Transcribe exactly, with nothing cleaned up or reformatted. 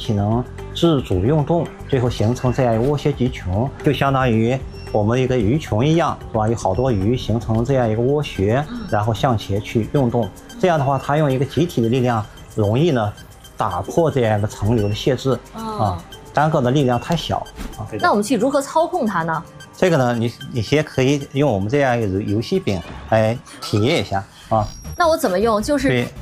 体能自主运动，最后形成这样一个涡旋集群，就相当于我们一个鱼群一样，是吧？有好多鱼形成这样一个涡旋，然后向前去运动。这样的话，它用一个集体的力量，容易呢打破这样一个层流的限制啊，单个的力量太小啊。 那我们去如何操控它呢？ 这个呢，你你先可以用我们这样一个游戏柄来体验一下啊。 那我怎么用？就是。